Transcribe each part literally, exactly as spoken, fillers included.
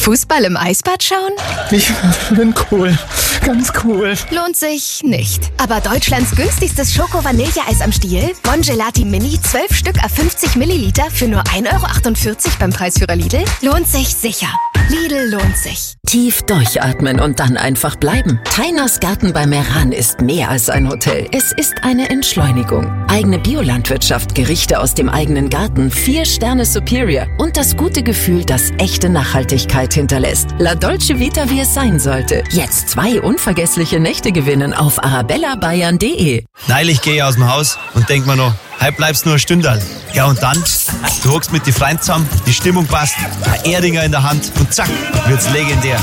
Fußball im Eisbad schauen? Ich bin cool. Ganz cool. Lohnt sich nicht. Aber Deutschlands günstigstes Schoko-Vanilleeis am Stiel, Bon Gelati Mini, zwölf Stück à fünfzig Milliliter für nur ein Euro achtundvierzig beim Preisführer Lidl, lohnt sich sicher. Lidl lohnt sich. Tief durchatmen und dann einfach bleiben. Tainas Garten bei Meran ist mehr als ein Hotel. Es ist eine Entschleunigung. Eigene Biolandwirtschaft, Gerichte aus dem eigenen Garten, vier Sterne Superior und das gute Gefühl, das echte Nachhaltigkeit hinterlässt. La Dolce Vita, wie es sein sollte. Jetzt zwei unvergessliche Nächte gewinnen auf arabella bayern punkt de. Neulich gehe ich aus dem Haus und denk mir noch, heute bleibst nur ein Stündal. Ja und dann, du hockst mit die Freunden zusammen, die Stimmung passt, ein Erdinger in der Hand und zack, wird's legendär.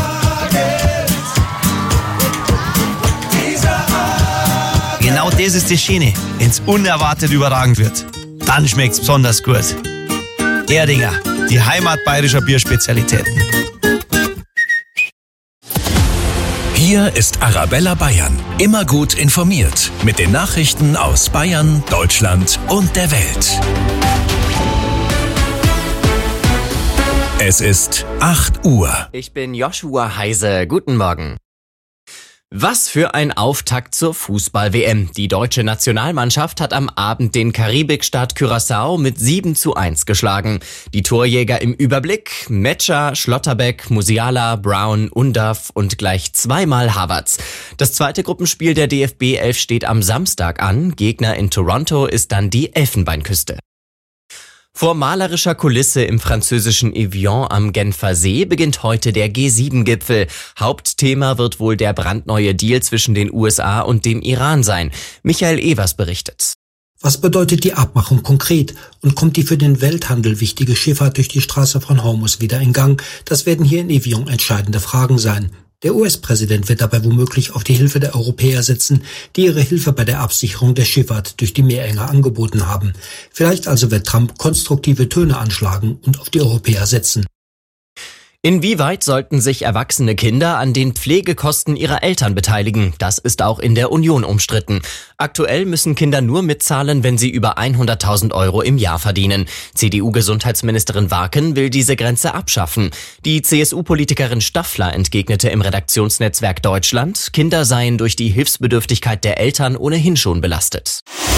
Genau das ist das Schöne, wenn's unerwartet überragend wird. Dann schmeckt's besonders gut. Erdinger, die Heimat bayerischer Bierspezialitäten. Hier ist Arabella Bayern. Immer gut informiert. Mit den Nachrichten aus Bayern, Deutschland und der Welt. Es ist acht Uhr. Ich bin Joshua Heise. Guten Morgen. Was für ein Auftakt zur Fußball-W M. Die deutsche Nationalmannschaft hat am Abend den Karibikstaat Curaçao mit sieben zu eins geschlagen. Die Torjäger im Überblick: Metscher, Schlotterbeck, Musiala, Brown, Undav und gleich zweimal Havertz. Das zweite Gruppenspiel der D F B elf steht am Samstag an. Gegner in Toronto ist dann die Elfenbeinküste. Vor malerischer Kulisse im französischen Evian am Genfer See beginnt heute der G sieben Gipfel. Hauptthema wird wohl der brandneue Deal zwischen den U S A und dem Iran sein. Michael Evers berichtet. Was bedeutet die Abmachung konkret und kommt die für den Welthandel wichtige Schifffahrt durch die Straße von Hormuz wieder in Gang? Das werden hier in Evian entscheidende Fragen sein. Der U S-Präsident wird dabei womöglich auf die Hilfe der Europäer setzen, die ihre Hilfe bei der Absicherung der Schifffahrt durch die Meerenge angeboten haben. Vielleicht also wird Trump konstruktive Töne anschlagen und auf die Europäer setzen. Inwieweit sollten sich erwachsene Kinder an den Pflegekosten ihrer Eltern beteiligen? Das ist auch in der Union umstritten. Aktuell müssen Kinder nur mitzahlen, wenn sie über hunderttausend Euro im Jahr verdienen. C D U-Gesundheitsministerin Warken will diese Grenze abschaffen. Die C S U-Politikerin Staffler entgegnete im Redaktionsnetzwerk Deutschland, Kinder seien durch die Hilfsbedürftigkeit der Eltern ohnehin schon belastet.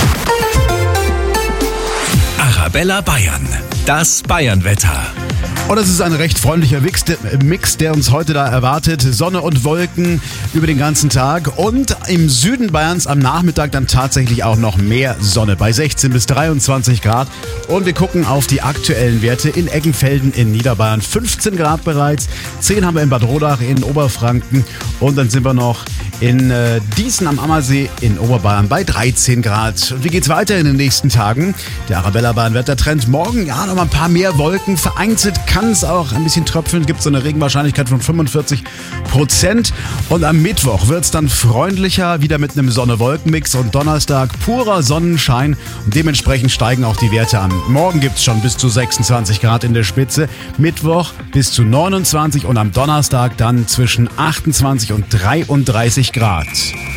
Arabella Bayern, das Bayernwetter. Und es ist ein recht freundlicher Mix, der uns heute da erwartet. Sonne und Wolken über den ganzen Tag und im Süden Bayerns am Nachmittag dann tatsächlich auch noch mehr Sonne bei sechzehn bis dreiundzwanzig Grad. Und wir gucken auf die aktuellen Werte in Eggenfelden in Niederbayern. fünfzehn Grad bereits, zehn haben wir in Bad Rodach in Oberfranken und dann sind wir noch in äh, Dießen am Ammersee in Oberbayern bei dreizehn Grad. Und wie geht's weiter in den nächsten Tagen? Der Arabella Bayern Wettertrend. Morgen ja noch mal ein paar mehr Wolken. Vereinzelt kann es auch ein bisschen tröpfeln. Gibt so eine Regenwahrscheinlichkeit von fünfundvierzig Prozent. Und am Mittwoch wird es dann freundlicher, wieder mit einem Sonne-Wolken-Mix und Donnerstag purer Sonnenschein. Und dementsprechend steigen auch die Werte an. Morgen gibt es schon bis zu sechsundzwanzig Grad in der Spitze. Mittwoch bis zu neunundzwanzig und am Donnerstag dann zwischen achtundzwanzig und dreiunddreißig Grad.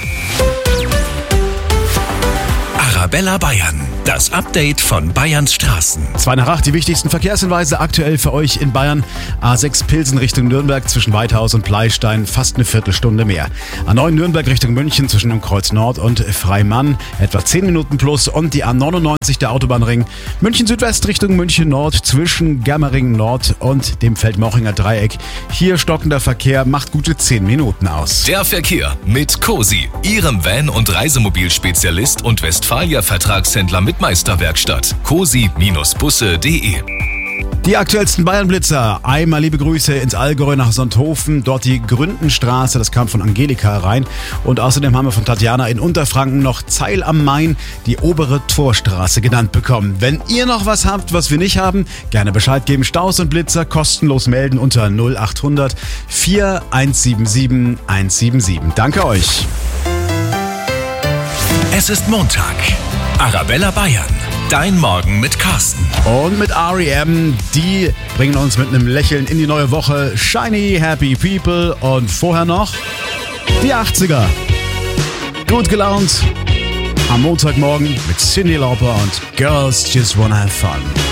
Arabella Bayern, das Update von Bayerns Straßen. zwei nach acht, die wichtigsten Verkehrshinweise aktuell für euch in Bayern. A sechs Pilsen Richtung Nürnberg zwischen Weidhaus und Pleistein, fast eine Viertelstunde mehr. A neun Nürnberg Richtung München zwischen dem Kreuz Nord und Freimann, etwa zehn Minuten plus. Und die A neunundneunzig, der Autobahnring München Südwest Richtung München Nord zwischen Germering Nord und dem Feldmochinger Dreieck. Hier stockender Verkehr, macht gute zehn Minuten aus. Der Verkehr mit Cosi, Ihrem Van- und Reisemobilspezialist und Westfalia-Vertragshändler mit Meisterwerkstatt. cosi Busse punkt de. Die aktuellsten Bayernblitzer. Einmal liebe Grüße ins Allgäu nach Sonthofen. Dort die Gründenstraße, das kam von Angelika rein. Und außerdem haben wir von Tatjana in Unterfranken noch Zeil am Main, die obere Torstraße genannt bekommen. Wenn ihr noch was habt, was wir nicht haben, gerne Bescheid geben. Staus und Blitzer kostenlos melden unter null achthundert vier eins sieben sieben eins sieben sieben. Danke euch. Es ist Montag. Arabella Bayern. Dein Morgen mit Carsten. Und mit R E M, die bringen uns mit einem Lächeln in die neue Woche. Shiny, Happy People und vorher noch die achtziger. Gut gelaunt am Montagmorgen mit Cyndi Lauper und Girls Just Wanna Have Fun.